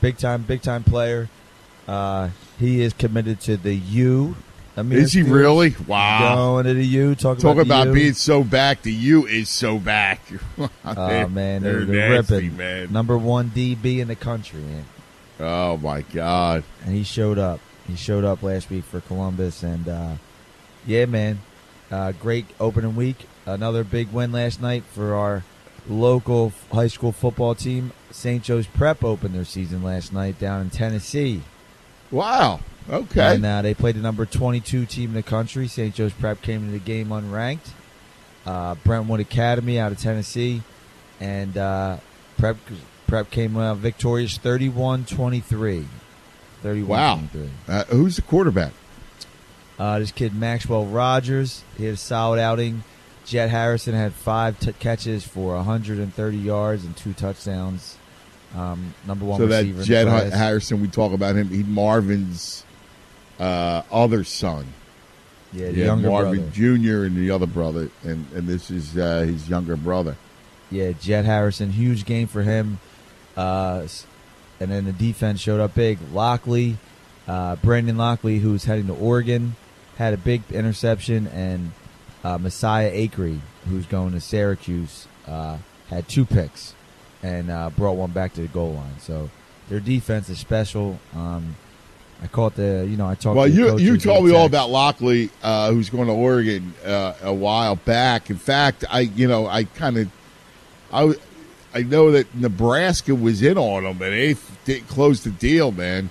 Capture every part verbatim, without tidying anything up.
big time, big time player. Uh, he is committed to the U. Amir is he Spears. really? Wow. Going to the U. Talk, Talk about, about the U. being so back. The U is so back. Oh, man. They're, They're, they're nasty, ripping. man. Number one D B in the country, man. Oh, my God. And he showed up. He showed up last week for Columbus. And, uh, yeah, man, uh, great opening week. Another big win last night for our local high school football team. Saint Joe's Prep opened their season last night down in Tennessee. Wow. Okay. And uh, they played the number twenty-two team in the country. Saint Joe's Prep came into the game unranked. Uh, Brentwood Academy out of Tennessee. And uh, Prep Prep came out victorious thirty-one twenty-three. Wow. Uh, who's the quarterback? Uh, this kid, Maxwell Rogers, he had a solid outing. Jet Harrison had five t- catches for one hundred thirty yards and two touchdowns. Um, number one so receiver. So that Jet class. Harrison, we talk about him, he Marvin's uh, other son. Yeah, the yeah, younger Marvin brother. Junior and the other brother, and, and this is uh, his younger brother. Yeah, Jet Harrison, huge game for him. Uh, and then the defense showed up big. Lockley, uh, Brandon Lockley, who's heading to Oregon, had a big interception, and uh, Messiah Akery, who's going to Syracuse, uh, had two picks and uh, brought one back to the goal line. So their defense is special. Um, I caught the, you know, I talked well, to the you coaches you in told the me all text. about Lockley, uh, who's going to Oregon uh, a while back. In fact, I you know I kind of I I know that Nebraska was in on him, and they didn't close the deal, man.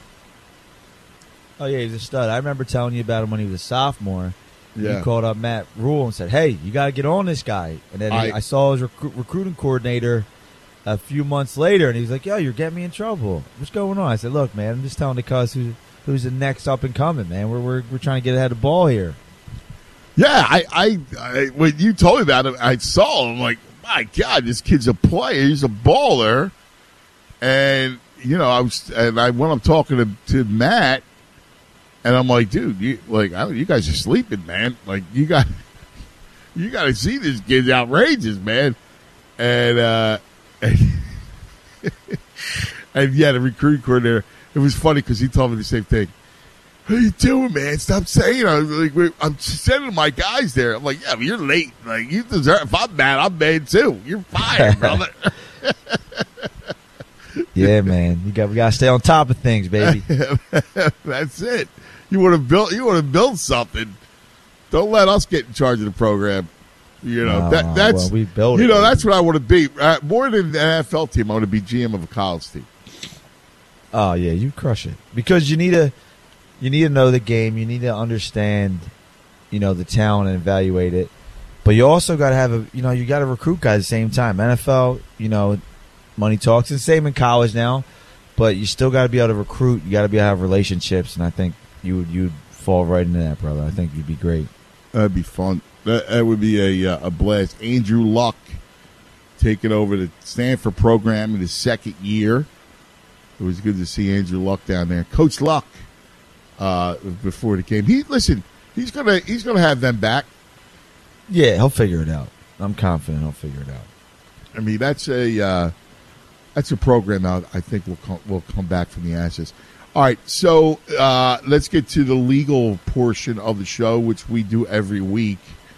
Oh, yeah, he's a stud. I remember telling you about him when he was a sophomore. Yeah. You called up Matt Rule and said, hey, you got to get on this guy. And then I, I- I saw his recru- recruiting coordinator a few months later, and he was like, yo, you're getting me in trouble. What's going on? I said, look, man, I'm just telling the cuz who, who's the next up and coming, man. We're, we're, we're trying to get ahead of the ball here. Yeah, I, I, I when you told me about him, I saw him. I'm like, my God, this kid's a player. He's a baller. And you know, I was, and I when I'm talking to, to Matt, and I'm like, dude, you like, I don't, you guys are sleeping, man. Like, you got, you got to see this kid's outrageous, man. And uh, and, and yeah, the recruiting coordinator. It was funny because he told me the same thing. What are you doing, man? Stop saying. I was like, wait, I'm sending my guys there. I'm like, yeah, but you're late. Like, you deserve. If I'm mad, I'm mad too. You're fired, brother. Yeah, man. You got we got to stay on top of things, baby. That's it. You want to build. You want to build something. Don't let us get in charge of the program. You know No, that. That's well, we build You it, know baby. that's what I want to be. Uh, more than an N F L team, I want to be G M of a college team. Oh, yeah, you crush it. Because you need to you need to know the game. You need to understand, you know, the talent and evaluate it. But you also got to have a, you know, you got to recruit guys at the same time. N F L, you know, money talks. And same in college now. But you still got to be able to recruit. You got to be able to have relationships. And I think you would you'd fall right into that, brother. I think you'd be great. That'd be fun. That, that would be a uh, a blast. Andrew Luck taking over the Stanford program in his second year. It was good to see Andrew Luck down there. Coach Luck, uh, before the game. He listen. He's gonna he's gonna have them back. Yeah, he'll figure it out. I'm confident he'll figure it out. I mean, that's a uh, that's a program now. I think will come, will come back from the ashes. All right, so uh, let's get to the legal portion of the show, which we do every week.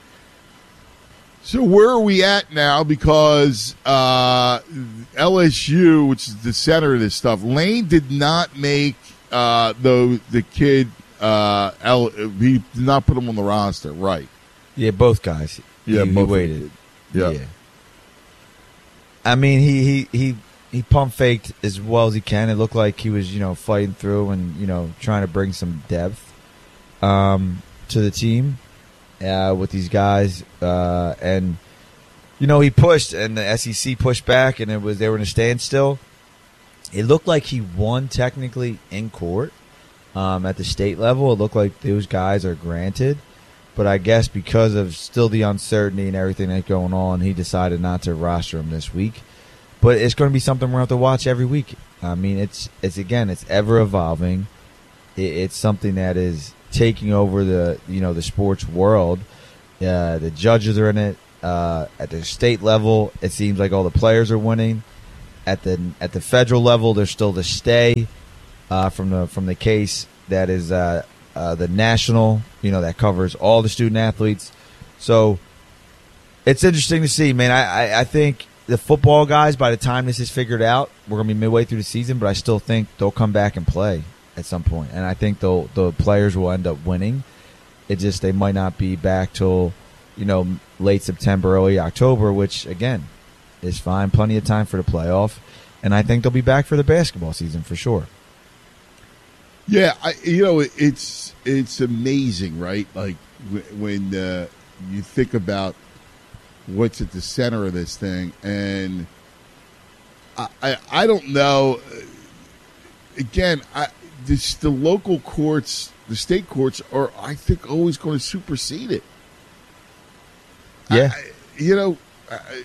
So where are we at now? Because uh, L S U, which is the center of this stuff, Lane did not make uh, the the kid. Uh, L, he did not put him on the roster, right? Yeah, both guys. Yeah, he, he both waited. Yeah. yeah. I mean, he, he, he, he pump faked as well as he can. It looked like he was, you know, fighting through and, you know, trying to bring some depth um, to the team uh, with these guys. Uh, and, you know, he pushed and the S E C pushed back and it was they were in a standstill. It looked like he won technically in court um, at the state level. It looked like those guys are granted. But I guess because of still the uncertainty and everything that's going on, he decided not to roster him this week. But it's going to be something we're going to have to watch every week. I mean, it's it's again, it's ever evolving. It, it's something that is taking over the you know the sports world. Uh, the judges are in it uh, at the state level. It seems like all the players are winning. at the at the federal level, there's still the stay uh, from the from the case that is uh, uh, the national, you know, that covers all the student athletes. So it's interesting to see, man. I, I, I think the football guys, by the time this is figured out, we're gonna be midway through the season, but I still think they'll come back and play at some point, and I think they'll the players will end up winning. It just they might not be back till, you know, late September, early October, which again is fine, plenty of time for the playoff, and I think they'll be back for the basketball season for sure. Yeah, I, you know, it's it's amazing, right? Like when uh, you think about what's at the center of this thing, and I I, I don't know. Again, I this, the local courts, the state courts are, I think, always going to supersede it. Yeah, I, you know, I,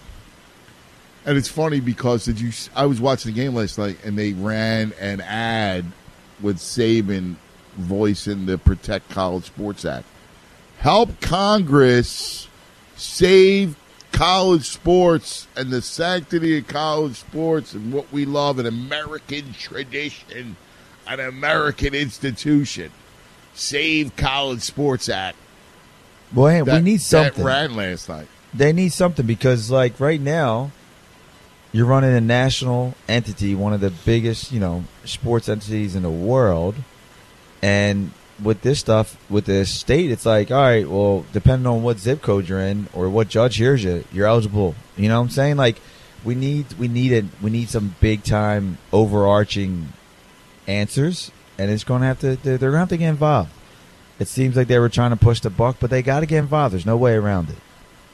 and it's funny because did you? I was watching the game last night, and they ran an ad with Saban voicing the Protect College Sports Act. Help Congress save college sports and the sanctity of college sports and what we love, an American tradition, an American institution. Save College Sports Act. Boy, That, we need something. That ran last night. They need something because, like, right now, you're running a national entity, one of the biggest, you know, sports entities in the world. And with this stuff, with the state, it's like, all right, well, depending on what zip code you're in or what judge hears you, you're eligible. You know what I'm saying? Like, we need, we need it. We need some big time overarching answers, and it's going to have to. They're, they're going to have to get involved. It seems like they were trying to push the buck, but they got to get involved. There's no way around it.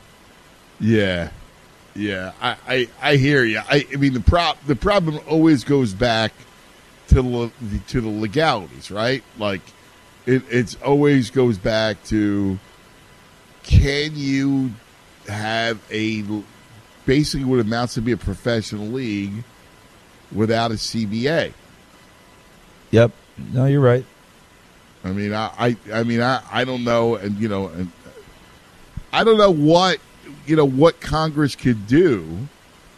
Yeah. Yeah, I, I, I hear you. I, I mean, the prop the problem always goes back to the to the legalities, right? Like, it it's always goes back to, can you have a basically what amounts to be a professional league without a C B A? Yep. No, you're right. I mean, I, I, I mean, I, I don't know, and you know, and I don't know what. You know what Congress could do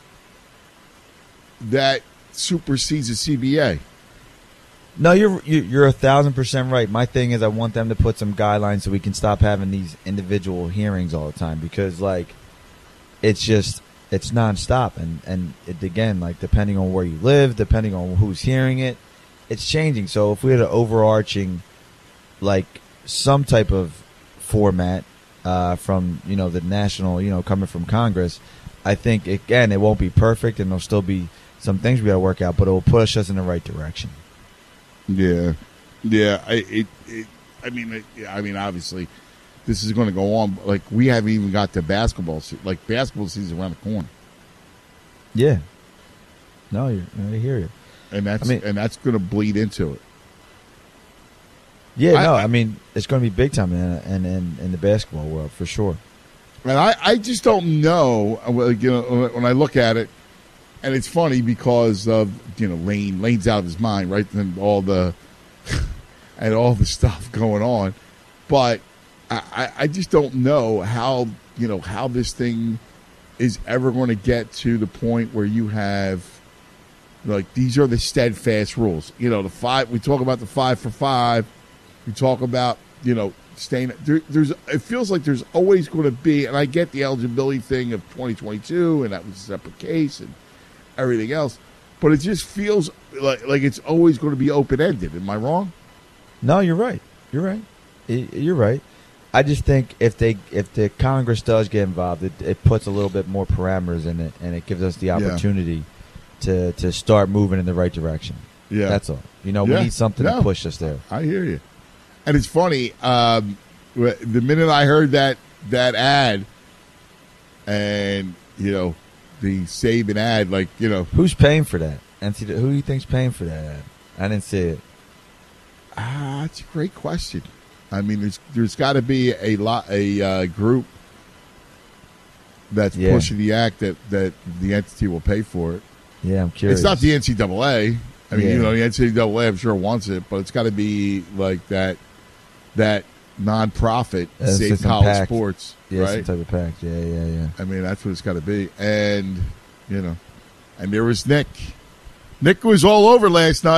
that supersedes a C B A. No, you're you're a thousand percent right. My thing is, I want them to put some guidelines so we can stop having these individual hearings all the time, because like it's just it's nonstop, and and it, again, like depending on where you live, depending on who's hearing it, it's changing. So if we had an overarching, like some type of format. Uh, from, you know, the national, you know, coming from Congress, I think, again, it won't be perfect, and there'll still be some things we got to work out, but it will push us in the right direction. Yeah. Yeah. I, it, it, I mean, it, I mean, obviously, this is going to go on. Like, we haven't even got to basketball. Like, basketball season around the corner. Yeah. No, you're, I hear you. And that's, I mean, and that's going to bleed into it. Yeah, I, no, I, I mean, it's going to be big time in, in, in, in the basketball world, for sure. And I, I just don't know, you know, when I look at it, and it's funny because of, you know, Lane, Lane's out of his mind, right? And all the, and all the stuff going on. But I, I just don't know how, you know, how this thing is ever going to get to the point where you have, like, these are the steadfast rules. You know, the five, we talk about the five for five. We talk about, you know, staying. There, there's. It feels like there's always going to be, and I get the eligibility thing of twenty twenty-two, and that was a separate case, and everything else. But it just feels like like it's always going to be open ended. Am I wrong? No, you're right. You're right. You're right. I just think if they if the Congress does get involved, it, it puts a little bit more parameters in it, and it gives us the opportunity yeah. to to start moving in the right direction. Yeah, that's all. You know, yeah. we need something no, to push us there. I hear you. And it's funny, um, the minute I heard that that ad, and, you know, the Saban ad, like, you know. Who's paying for that? And who do you think's paying for that ad? I didn't see it. Ah, that's a great question. I mean, there's there's got to be a lot a uh, group that's yeah. pushing the act that, that the entity will pay for it. Yeah, I'm curious. It's not the N C double A. I mean, yeah. you know, the N C double A, I'm sure, wants it, but it's got to be like that that nonprofit, that's Save College Sports, yeah, right? some type of pact. Yeah, yeah, yeah. I mean, that's what it's got to be. And, you know, And there was Nick. Nick was all over last night.